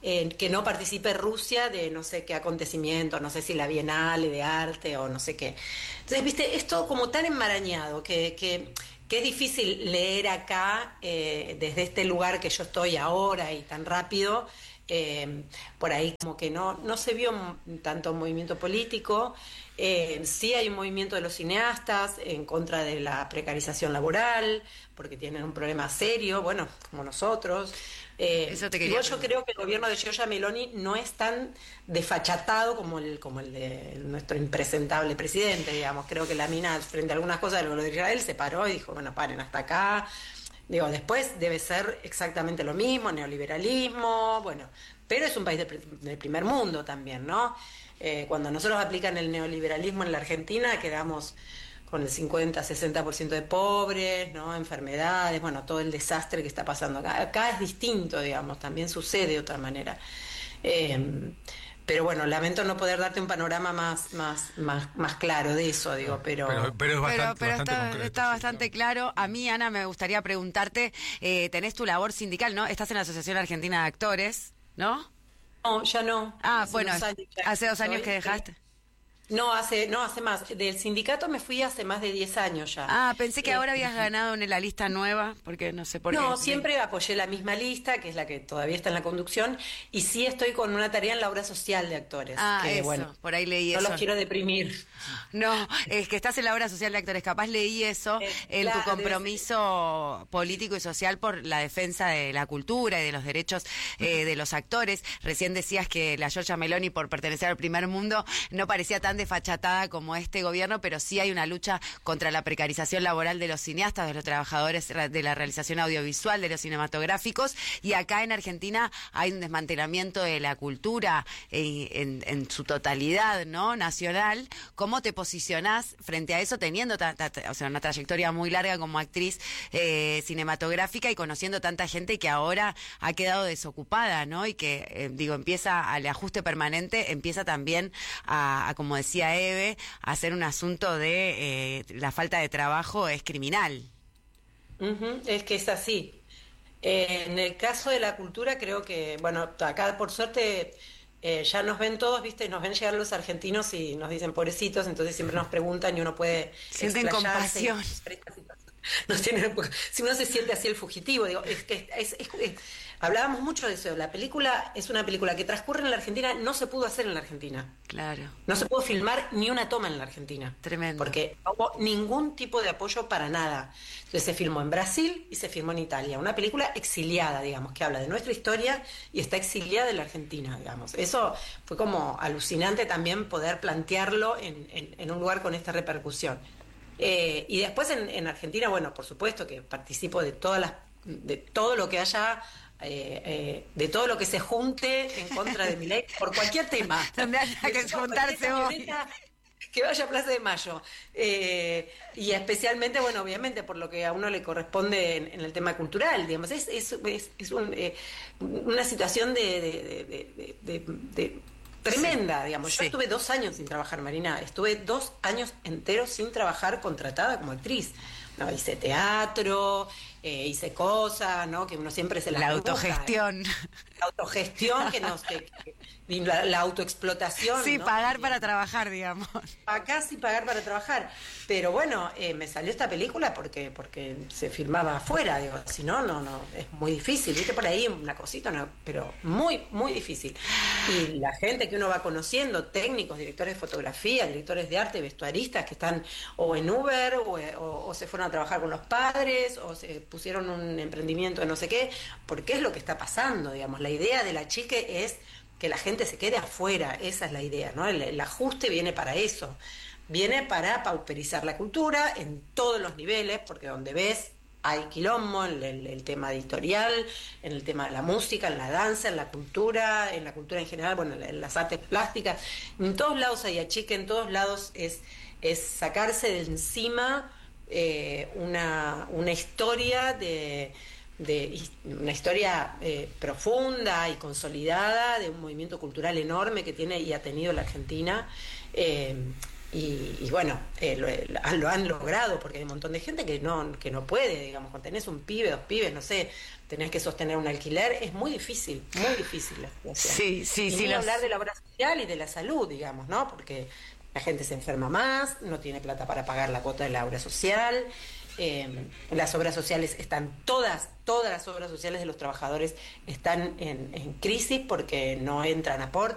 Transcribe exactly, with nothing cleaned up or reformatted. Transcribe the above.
eh, que no participe Rusia de no sé qué acontecimiento, no sé si la Bienal de Arte o no sé qué. Entonces, viste, es todo como tan enmarañado que, que, que es difícil leer acá, eh, desde este lugar que yo estoy ahora y tan rápido. Eh, por ahí como que no, no se vio tanto movimiento político. Eh, sí hay un movimiento de los cineastas en contra de la precarización laboral, porque tienen un problema serio, bueno, como nosotros. Eh, Eso te quería igual yo preguntar. creo que el gobierno de Giorgia Meloni no es tan desfachatado como el, como el de nuestro impresentable presidente, digamos. Creo que la mina, frente a algunas cosas de lo de Israel, se paró y dijo, bueno, paren hasta acá. Digo, después debe ser exactamente lo mismo, neoliberalismo, bueno, pero es un país de, de primer mundo también, ¿no? Eh, cuando nosotros aplican el neoliberalismo en la Argentina, quedamos con el cincuenta, sesenta por ciento de pobres, ¿no? Enfermedades, bueno, todo el desastre que está pasando acá. Acá es distinto, digamos, también sucede de otra manera. Eh, pero bueno, lamento no poder darte un panorama más, más, más, más claro de eso, digo, pero... Pero, pero es bastante, Pero, pero bastante está, concreto. está sí, bastante claro. A mí, Ana, me gustaría preguntarte, eh, tenés tu labor sindical, ¿no? Estás en la Asociación Argentina de Actores, ¿no? No, ya no. Ah, Hace bueno, unos años ya hace dos años estoy, que dejaste. No, hace, no, hace más. Del sindicato me fui hace más de diez años ya. Ah, pensé que Eh, ahora habías ganado en la lista nueva, porque no sé por qué. No, siempre apoyé la misma lista, que es la que todavía está en la conducción, y sí estoy con una tarea en la obra social de actores. Ah, que, eso, bueno, por ahí leí no eso. los quiero deprimir. No, es que estás en la obra social de actores. Capaz leí eso Eh, en claro, tu compromiso político y social por la defensa de la cultura y de los derechos eh, de los actores. Recién decías que la Giorgia Meloni, por pertenecer al primer mundo, no parecía tan desfachatada como este gobierno, pero sí hay una lucha contra la precarización laboral de los cineastas, de los trabajadores de la realización audiovisual, de los cinematográficos, y acá en Argentina hay un desmantelamiento de la cultura eh, en, en su totalidad, ¿no? Nacional. ¿Cómo te posicionás frente a eso, teniendo ta, ta, ta, o sea, una trayectoria muy larga como actriz eh, cinematográfica y conociendo tanta gente que ahora ha quedado desocupada, ¿no? Y que, eh, digo, empieza al ajuste permanente, empieza también a, a, como decía Eve, a hacer un asunto de eh, la falta de trabajo es criminal. Uh-huh, es que es así. Eh, en el caso de la cultura creo que, bueno, acá por suerte eh, ya nos ven todos, ¿viste? Nos ven llegar los argentinos y nos dicen pobrecitos, entonces siempre nos preguntan y uno puede sienten explayarse. compasión. Nos tienen, si uno se siente así el fugitivo, digo, es que es, es, es, hablábamos mucho de eso. La película es una película que transcurre en la Argentina, no se pudo hacer en la Argentina. Claro. No se pudo filmar ni una toma en la Argentina. Tremendo. Porque no hubo ningún tipo de apoyo para nada. Entonces se filmó en Brasil y se filmó en Italia. Una película exiliada, digamos, que habla de nuestra historia y está exiliada de la Argentina, digamos. Eso fue como alucinante también poder plantearlo en, en, en un lugar con esta repercusión. Eh, y después en, en Argentina, bueno, por supuesto que participo de todas las, de todo lo que haya, eh, eh, de todo lo que se junte en contra de mi ley, por cualquier tema. Donde haya que juntarse hoy. Que vaya a Plaza de Mayo. Eh, y especialmente, bueno, obviamente por lo que a uno le corresponde en, en el tema cultural, digamos, es, es, es, es un, eh, una situación de, de, de, de, de, de tremenda, digamos. Yo sí. estuve dos años sin trabajar, Marina. Estuve dos años enteros sin trabajar contratada como actriz. No, hice teatro, eh, hice cosas, ¿no? Que uno siempre se las La dibuja. autogestión. La autogestión, que nos, que, que, la, la autoexplotación. Sí, ¿no? pagar para trabajar, digamos. Acá sí pagar para trabajar. Pero bueno, eh, me salió esta película porque porque se filmaba afuera, digo, si no, no, no, es muy difícil, viste por ahí una cosita, no, pero muy, muy difícil. Y la gente que uno va conociendo, técnicos, directores de fotografía, directores de arte, vestuaristas que están o en Uber o, o, o se fueron a trabajar con los padres o se pusieron un emprendimiento de no sé qué, porque es lo que está pasando, digamos. La idea de la chique es que la gente se quede afuera, esa es la idea, ¿no? El, el ajuste viene para eso, viene para pauperizar la cultura en todos los niveles, porque donde ves hay quilombo, en el, el tema editorial, en el tema de la música, en la danza, en la cultura, en la cultura en general, bueno, en, en las artes plásticas, en todos lados hay achique, en todos lados es, es sacarse de encima eh, una, una historia de... de una historia eh, profunda y consolidada de un movimiento cultural enorme que tiene y ha tenido la Argentina, eh, y, y bueno, eh, lo, lo han logrado, porque hay un montón de gente que no, que no puede, digamos, cuando tenés un pibe, dos pibes, no sé, tenés que sostener un alquiler, es muy difícil, muy difícil la situación. Sí, sí, y sí. ni Los... hablar de la obra social y de la salud, digamos, ¿no? Porque la gente se enferma más, no tiene plata para pagar la cuota de la obra social. Eh, las obras sociales están todas, todas las obras sociales de los trabajadores están en, en crisis porque no entran aportes.